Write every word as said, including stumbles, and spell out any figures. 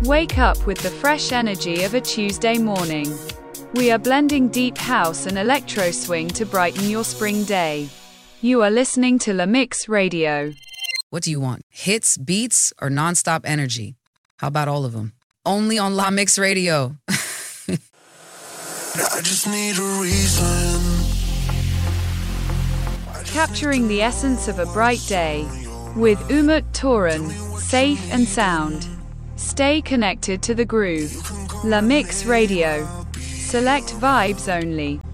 Wake up with the fresh energy of a Tuesday morning. We are blending deep house and electro swing to brighten your spring day. You are listening to La Mix Radio. What do you want? Hits, beats, or nonstop energy? How about all of them? Only on La Mix Radio. I just need a reason. Capturing the essence of a bright day with Umut Toran, safe and sound. Stay connected to the groove. La Mix Radio. Select vibes only.